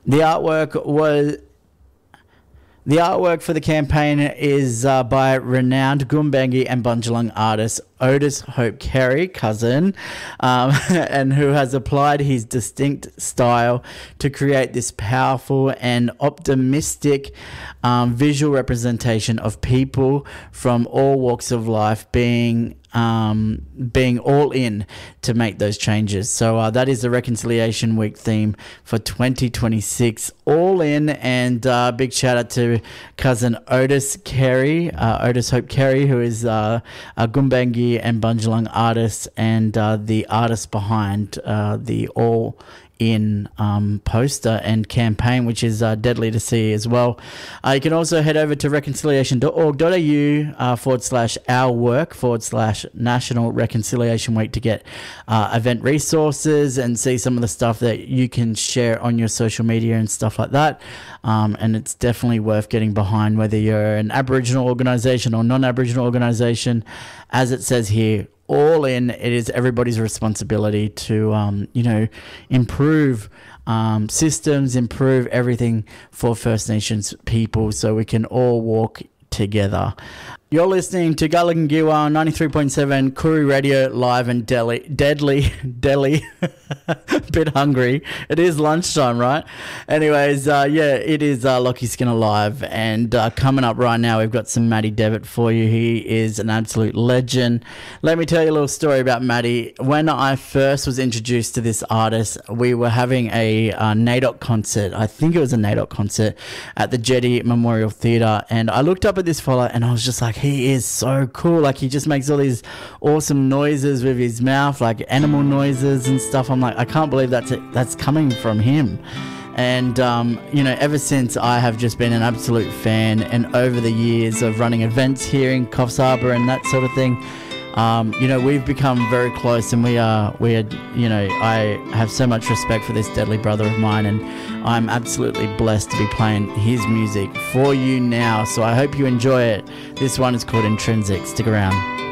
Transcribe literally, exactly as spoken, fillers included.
The artwork was the artwork for the campaign is uh, by renowned Gumbaynggirr and Bundjalung artist Otis Hope Carey, cousin, um, and who has applied his distinct style to create this powerful and optimistic um, visual representation of people from all walks of life being um, being all in to make those changes. So uh, that is the Reconciliation Week theme for twenty twenty-six. All in, and uh, big shout out to cousin Otis Carey, uh, Otis Hope Carey, who is uh, a Gumbaynggirr and Bundjalung artist and uh, the artist behind uh, the All in um, poster and campaign, which is uh, deadly to see as well. Uh, you can also head over to reconciliation dot org dot a u uh, forward slash our work forward slash National Reconciliation Week to get uh, event resources and see some of the stuff that you can share on your social media and stuff like that. Um, and it's definitely worth getting behind, whether you're an Aboriginal organisation or non-Aboriginal organisation. As it says here, all in, it is everybody's responsibility to, um, you know, improve um, systems, improve everything for First Nations people so we can all walk together. You're listening to Gullah Giwa ninety-three point seven Koori Radio live and deli, deadly, deli, bit hungry. It is lunchtime, right? Anyways, uh, yeah, it is uh, Lockie Skinner live, and uh, coming up right now, we've got some Matty Devitt for you. He is an absolute legend. Let me tell you a little story about Matty. When I first was introduced to this artist, we were having a uh, NAIDOC concert. I think it was a NAIDOC concert at the Jetty Memorial Theatre, and I looked up at this fella, and I was just like, he is so cool. Like, he just makes all these awesome noises with his mouth, like animal noises and stuff. I'm like, I can't believe that's it, that's coming from him. And um, you know, ever since, I have just been an absolute fan, and over the years of running events here in Coffs Harbour and that sort of thing, um, you know, we've become very close, and we are we are you know, I have so much respect for this deadly brother of mine, and I'm absolutely blessed to be playing his music for you now. So I hope you enjoy it. This one is called Intrinsic. Stick around.